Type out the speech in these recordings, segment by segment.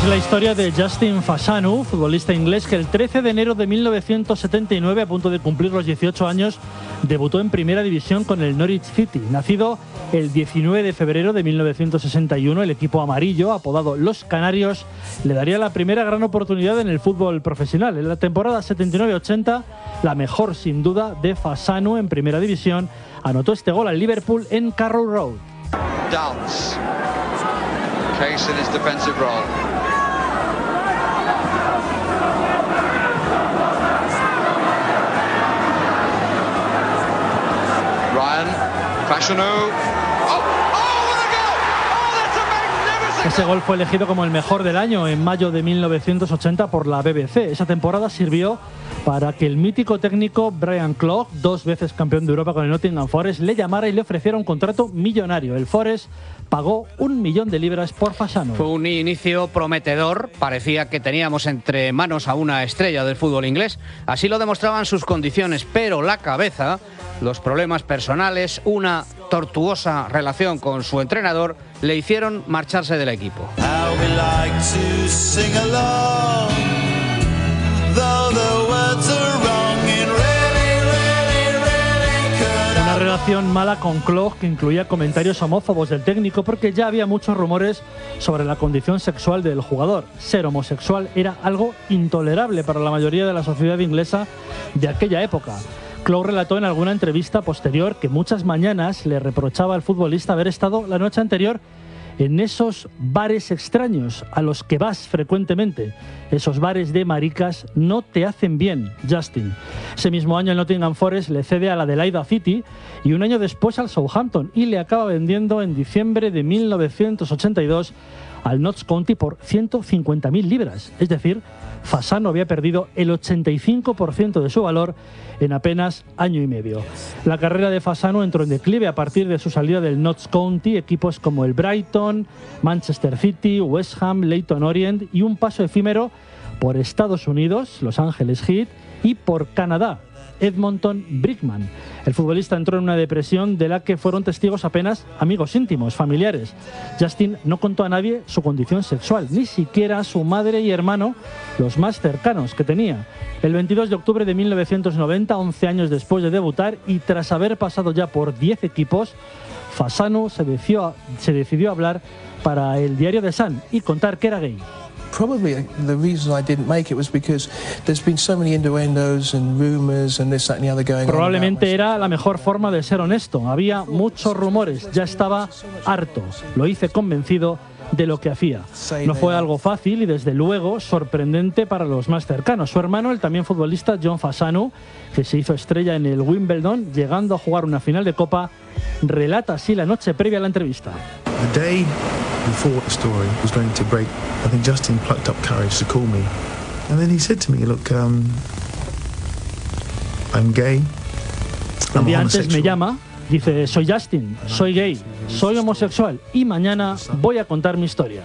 Es la historia de Justin Fashanu, futbolista inglés que el 13 de enero de 1979, a punto de cumplir los 18 años, debutó en Primera División con el Norwich City. Nacido el 19 de febrero de 1961, el equipo amarillo, apodado Los Canarios, le daría la primera gran oportunidad en el fútbol profesional. En la temporada 79-80, la mejor sin duda de Fashanu en Primera División, anotó este gol al Liverpool en Carrow Road. Dance. Case in his defensive role. Ryan, Fashanu. Ese gol fue elegido como el mejor del año en mayo de 1980 por la BBC. Esa temporada sirvió para que el mítico técnico Brian Clough, 2 veces campeón de Europa con el Nottingham Forest, le llamara y le ofreciera un contrato millonario. El Forest pagó 1 millón de libras por Fashanu. Fue un inicio prometedor, parecía que teníamos entre manos a una estrella del fútbol inglés. Así lo demostraban sus condiciones, pero la cabeza, los problemas personales, una tortuosa relación con su entrenador, le hicieron marcharse del equipo. Una relación mala con Clough que incluía comentarios homófobos del técnico, porque ya había muchos rumores sobre la condición sexual del jugador. Ser homosexual era algo intolerable para la mayoría de la sociedad inglesa de aquella época. Clough relató en alguna entrevista posterior que muchas mañanas le reprochaba al futbolista haber estado la noche anterior en esos bares extraños a los que vas frecuentemente. Esos bares de maricas no te hacen bien, Justin. Ese mismo año el Nottingham Forest le cede a la Adelaida City y un año después al Southampton, y le acaba vendiendo en diciembre de 1982 al Notts County por 150.000 libras. Es decir, Fashanu había perdido el 85% de su valor en apenas año y medio. La carrera de Fashanu entró en declive a partir de su salida del Notts County. Equipos como el Brighton, Manchester City, West Ham, Leyton Orient, y un paso efímero por Estados Unidos, Los Angeles Heat, y por Canadá, Edmonton Brickman. El futbolista entró en una depresión de la que fueron testigos apenas amigos íntimos, familiares. Justin no contó a nadie su condición sexual, ni siquiera a su madre y hermano, los más cercanos que tenía. El 22 de octubre de 1990, 11 años después de debutar y tras haber pasado ya por 10 equipos, Fashanu se decidió a hablar para el diario The Sun y contar que era gay. Probably the reason I didn't make it was because there's been so many innuendos and rumors and this, that and the other going on. Probablemente era la mejor forma de ser honesto. Había muchos rumores, ya estaba harto. Lo hice convencido de lo que hacía. No fue algo fácil y desde luego sorprendente para los más cercanos. Su hermano, el también futbolista John Fashanu, que se hizo estrella en el Wimbledon, llegando a jugar una final de Copa, relata así la noche previa a la entrevista. The day before the story was going to break, I think Justin plucked up courage to call me. And then he said to me, look, I'm gay. El día antes me llama, dice, soy Justin, soy gay, soy homosexual y mañana voy a contar mi historia.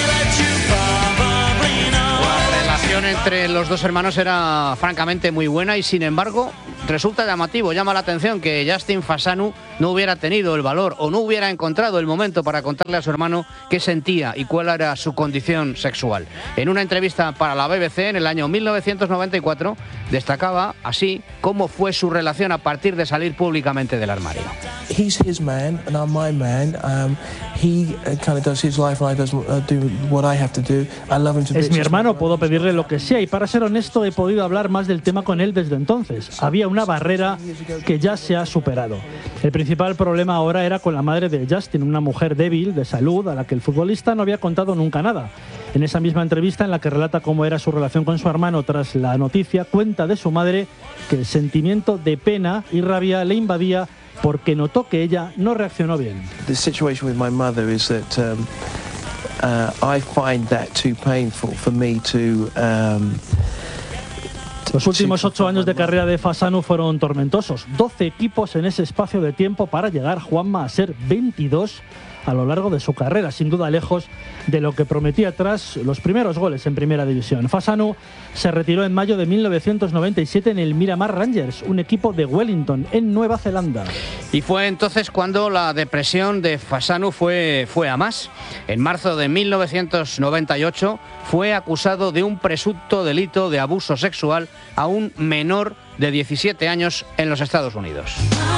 La relación entre los dos hermanos era francamente muy buena y sin embargo resulta llamativo, llama la atención que Justin Fashanu no hubiera tenido el valor o no hubiera encontrado el momento para contarle a su hermano qué sentía y cuál era su condición sexual. En una entrevista para la BBC en el año 1994 destacaba así cómo fue su relación a partir de salir públicamente del armario. He's his man and I'm my man. He kind of does his life and I do what I have to do. I love him to bits. Es mi hermano, puedo pedirle lo que sea y para ser honesto he podido hablar más del tema con él desde entonces. Había una barrera que ya se ha superado. El principal problema ahora era con la madre de Justin, una mujer débil de salud a la que el futbolista no había contado nunca nada. En esa misma entrevista en la que relata cómo era su relación con su hermano tras la noticia, cuenta de su madre que el sentimiento de pena y rabia le invadía porque notó que ella no reaccionó bien. The situation with my mother is that I find that too painful for me to Los últimos 8 años de carrera de Fashanu fueron tormentosos. 12 equipos en ese espacio de tiempo para llegar, Juanma, a ser 22 a lo largo de su carrera, sin duda lejos de lo que prometía tras los primeros goles en Primera División. Fasanu se retiró en mayo de 1997 en el Miramar Rangers, un equipo de Wellington, en Nueva Zelanda. Y fue entonces cuando la depresión de Fasanu fue a más. En marzo de 1998 fue acusado de un presunto delito de abuso sexual a un menor de 17 años en los Estados Unidos.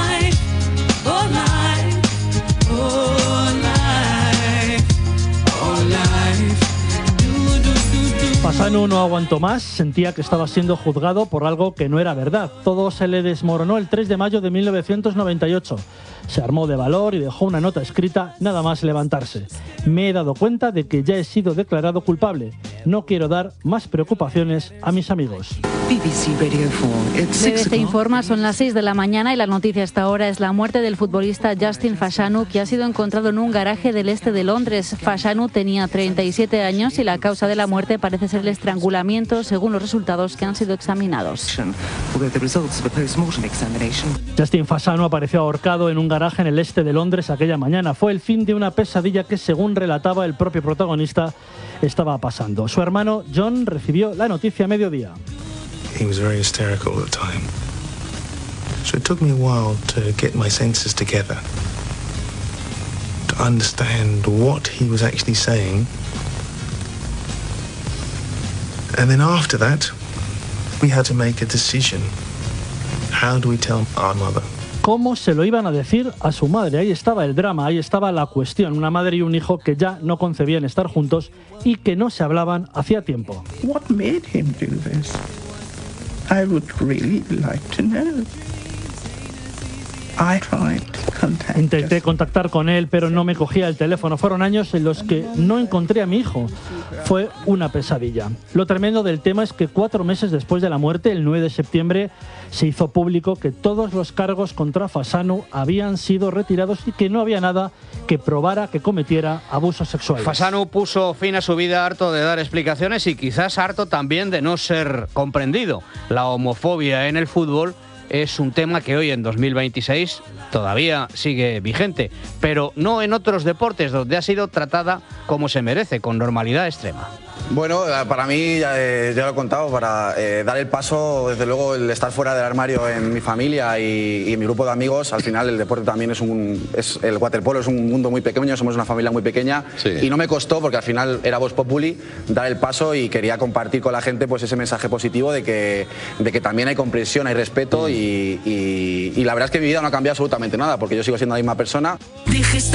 Fasanu no aguantó más, sentía que estaba siendo juzgado por algo que no era verdad. Todo se le desmoronó el 3 de mayo de 1998. Se armó de valor y dejó una nota escrita nada más levantarse. Me he dado cuenta de que ya he sido declarado culpable. No quiero dar más preocupaciones a mis amigos. BBC informa, son las 6 de la mañana y la noticia hasta ahora es la muerte del futbolista Justin Fashanu, que ha sido encontrado en un garaje del este de Londres. Fashanu tenía 37 años y la causa de la muerte parece ser el estrangulamiento, según los resultados que han sido examinados. Justin Fashanu apareció ahorcado en un garaje en el este de Londres aquella mañana. Fue el fin de una pesadilla que, según relataba el propio protagonista, estaba pasando. Su hermano John recibió la noticia a mediodía. He was very hysterical at the time. So it took me a while to get my senses together, to understand what he was actually saying. And then after that, we had to make a decision. How do we tell our mother? ¿Cómo se lo iban a decir a su madre? Ahí estaba el drama, ahí estaba la cuestión. Una madre y un hijo que ya no concebían estar juntos y que no se hablaban hacía tiempo. What made him do this? I would really like to know. I tried to contact Intenté contactar con él, pero no me cogía el teléfono. Fueron años en los que no encontré a mi hijo. Fue una pesadilla. Lo tremendo del tema es que 4 meses después de la muerte, el 9 de septiembre, se hizo público que todos los cargos contra Fasanu habían sido retirados y que no había nada que probara que cometiera abusos sexuales. Fasanu puso fin a su vida harto de dar explicaciones y quizás harto también de no ser comprendido. La homofobia en el fútbol es un tema que hoy en 2026 todavía sigue vigente, pero no en otros deportes donde ha sido tratada como se merece, con normalidad extrema. Bueno, para mí, ya lo he contado, para dar el paso, desde luego, el estar fuera del armario en mi familia y en mi grupo de amigos, al final el deporte también el waterpolo es un mundo muy pequeño, somos una familia muy pequeña, sí. Y no me costó, porque al final era Vox Populi, dar el paso y quería compartir con la gente pues ese mensaje positivo de que también hay comprensión, hay respeto y la verdad es que mi vida no ha cambiado absolutamente nada, porque yo sigo siendo la misma persona. Dijiste